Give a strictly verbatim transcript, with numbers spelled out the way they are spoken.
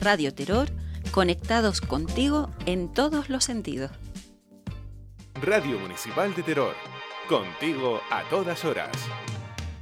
Radio Terror, conectados contigo en todos los sentidos. Radio Municipal de Terror, contigo a todas horas.